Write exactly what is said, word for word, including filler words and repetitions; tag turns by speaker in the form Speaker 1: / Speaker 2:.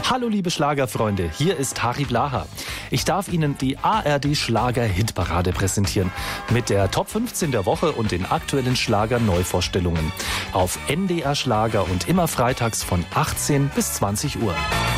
Speaker 1: Hallo liebe Schlagerfreunde, hier ist Harry Blaha. Ich darf Ihnen die A R D Schlager-Hitparade präsentieren mit der Top fünfzehn der Woche und den aktuellen Schlager-Neuvorstellungen auf N D R Schlager und immer freitags von achtzehn bis zwanzig Uhr.